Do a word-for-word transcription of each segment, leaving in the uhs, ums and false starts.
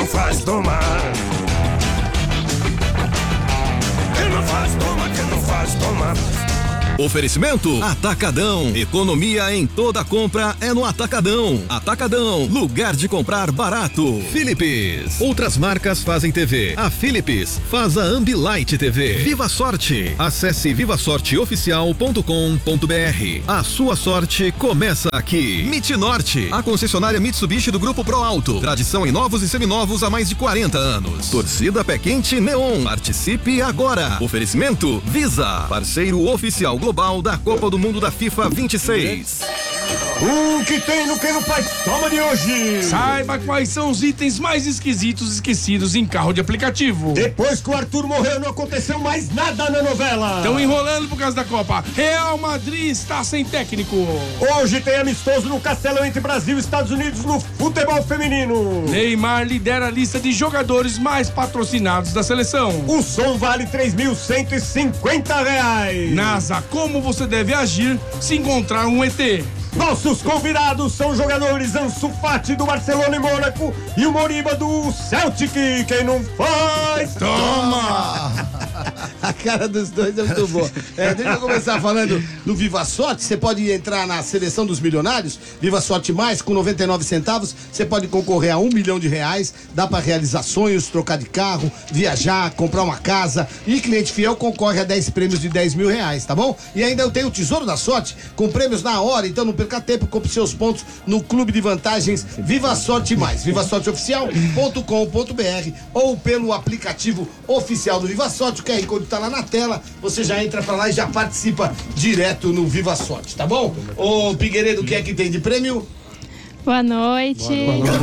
não faz tomar. Quem não faz toma, quem não faz tomar. Oferecimento Atacadão. Economia em toda compra é no Atacadão. Atacadão, lugar de comprar barato. Philips. Outras marcas fazem T V. A Philips faz a Ambilight T V. Viva Sorte. Acesse viva sorte oficial ponto com ponto b r. A sua sorte começa aqui. Mitnorte, a concessionária Mitsubishi do Grupo Pro Alto. Tradição em novos e seminovos há mais de quarenta anos. Torcida Pé Quente Neon. Participe agora. Oferecimento Visa, parceiro oficial global da Copa do Mundo da FIFA vinte e seis. O que tem no que não faz toma de hoje? Saiba quais são os itens mais esquisitos esquecidos em carro de aplicativo. Depois que o Arthur morreu, não aconteceu mais nada na novela. Estão enrolando por causa da Copa. Real Madrid está sem técnico. Hoje tem amistoso no Castelão entre Brasil e Estados Unidos no futebol feminino. Neymar lidera a lista de jogadores mais patrocinados da seleção. O som vale três mil cento e cinquenta reais. NASA, como você deve agir se encontrar um E T? Nossos convidados são jogadores Ansu Fati do Barcelona e Mônaco e o Moriba do Celtic. Quem não faz, toma! A cara dos dois é muito boa. É, deixa eu começar falando do Viva Sorte. Você pode entrar na seleção dos milionários, Viva Sorte Mais, com noventa e nove centavos. Você pode concorrer a um milhão de reais. Dá pra realizar sonhos, trocar de carro, viajar, comprar uma casa. E cliente fiel concorre a dez prêmios de dez mil reais, tá bom? E ainda eu tenho o Tesouro da Sorte, com prêmios na hora. Então não perca tempo, compre seus pontos no Clube de Vantagens Viva Sorte Mais. viva sorte oficial ponto com ponto b r ou pelo aplicativo oficial do Viva Sorte. O Q R Code tá lá na tela, você já entra pra lá e já participa direto no Viva Sorte, tá bom? Ô Figueiredo, o que é que tem de prêmio? Boa noite. Boa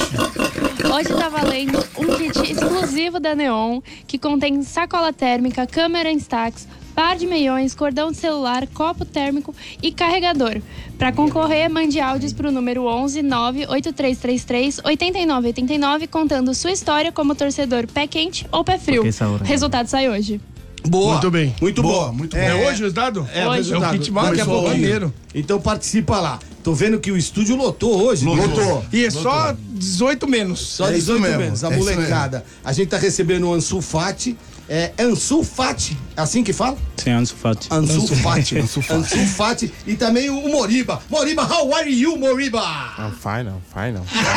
noite. Hoje tá valendo um kit exclusivo da Neon, que contém sacola térmica, câmera Instax, par de meiões, cordão de celular, copo térmico e carregador. Para concorrer, mande áudios para o número onze nove oito três três três oito nove oito nove, contando sua história como torcedor pé quente ou pé frio. Resultado sai hoje. Boa. Muito bem. Muito boa. boa. Muito é, é hoje o resultado? É, hoje. o É o kit daqui a pouco. maneiro. Então participa lá. Tô vendo que o estúdio lotou hoje. Lotou. Lotou. E é só dezoito menos. Só É dezoito mesmo, menos. A é isso molecada. mesmo. A gente tá recebendo o Ansu Fati. É Ansu Fati, assim que fala? Sim, Ansu Fati. Ansu Fati. Ansu Fati. Ansu Fati. E também o Moriba. Moriba, how are you, Moriba? I'm fine, I'm fine.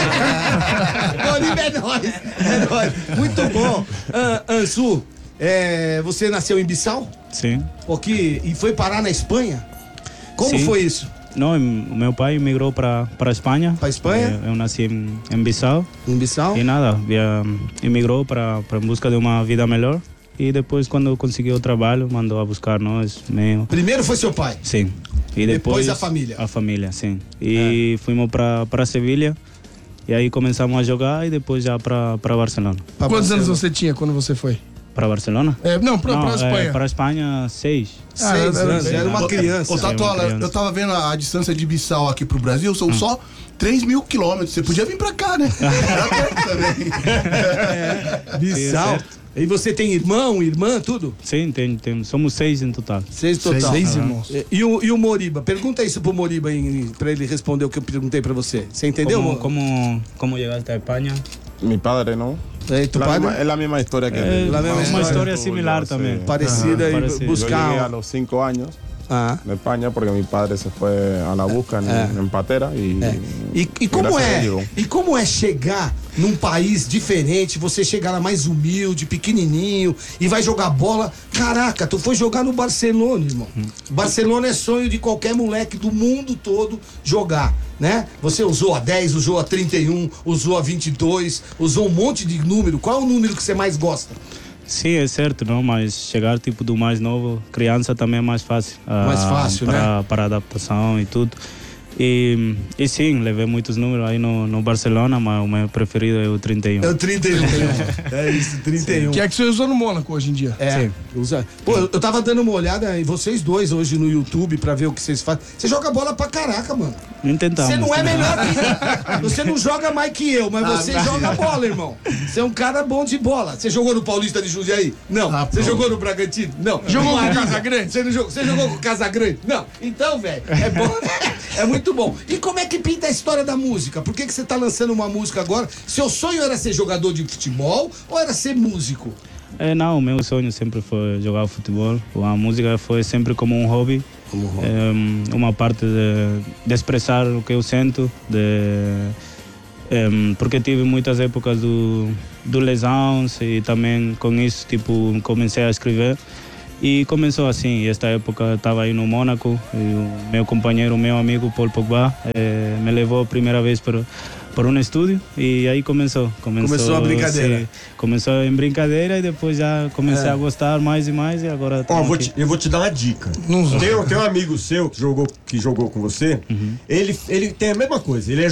Moriba é nóis. É nóis. Muito bom. Ah, Ansu, é, você nasceu em Bissau? Sim. Porque, e foi parar na Espanha? Como Sim. foi isso? Não, meu pai migrou para para Espanha. Para Espanha? Eu, eu nasci em, em Bissau. Em Bissau? E nada, via, emigrou para para busca de uma vida melhor. E depois, quando conseguiu o trabalho, mandou a buscar nós, meio. Primeiro foi seu pai? Sim. E depois, depois a família? A família, sim. E é. fomos para para Sevilha. E aí começamos a jogar e depois já para para Barcelona. Pra Quantos Barcelona. anos você tinha quando você foi? Para Barcelona? É, não, para a Espanha. É, para a Espanha, seis. Ah, seis anos, era uma criança. Ô, Tatola, eu tava vendo a distância de Bissau aqui pro Brasil, são hum. só três mil quilômetros. Você podia vir pra cá, né? Era perto também. É, Bissau. E você tem irmão, irmã, tudo? Sim, tem, tem. Somos seis em total. Seis total. Seis irmãos. E, e, o, e o Moriba? Pergunta isso pro Moriba em, pra ele responder o que eu perguntei pra você. Você entendeu? Como, como, como chegaste a Espanha? Mi padre, não? É, tu la padre? misma, es la misma historia que É, él. la mesma história. uma história similar Tuyo, também. sí. Parecida. Ajá, e parecido. Yo llegué a buscar... los cinco años Ah. de España porque mi padre se fue a la busca en, É. en Patera y, É. E, e, como gracias a é, Dios llegó. e como é chegar num país diferente, você chegar lá mais humilde, pequenininho, e vai jogar bola? Caraca, tu foi jogar no Barcelona, irmão. Barcelona é sonho de qualquer moleque do mundo todo jogar, né? Você usou a dez, usou a trinta e um, usou a vinte e dois, usou um monte de número. Qual é o número que você mais gosta? Sim, é certo, não? Mas chegar tipo do mais novo, criança também é mais fácil. Mais fácil, para, né? Para adaptação e tudo. E, e sim, levei muitos números aí no, no Barcelona, mas o meu preferido é o trinta e um. É o trinta e um. É isso, trinta e um. Que é que você usa no Mônaco hoje em dia? É, usa. Pô, eu eu tava dando uma olhada em vocês dois hoje no YouTube pra ver o que vocês fazem. Você joga bola pra caraca, mano. Tentamos. Você não é melhor que Você não joga mais que eu, mas você Ah, joga bola, irmão. Você é um cara bom de bola. Você jogou no Paulista de Jundiaí? Não. Ah, Você pronto. jogou no Bragantino? Não. Jogou No com o Marília? Casagrande? Você não jogou, você jogou com o Casagrande? Não. Então, velho, é bom. É muito bom. E como é que pinta a história da música? Por que, que você tá lançando uma música agora? Seu sonho era ser jogador de futebol ou era ser músico? É, não, meu sonho sempre foi jogar futebol. A música foi sempre como um hobby. Como hobby. É, uma parte de, de expressar o que eu sinto, de, é, porque tive muitas épocas do, do lesões e também com isso tipo, comecei a escrever. E começou assim, esta época estava aí no Mônaco e o meu companheiro, o meu amigo Paul Pogba eh, me levou a primeira vez para, para um estúdio e aí começou. Começou, começou a brincadeira. Sim, começou em brincadeira e depois já comecei É. a gostar mais e mais e agora... Ó, tamo vou aqui. te- eu vou te dar uma dica. Tem, um- tem um amigo seu que jogou, que jogou com você, ele, ele tem a mesma coisa, ele é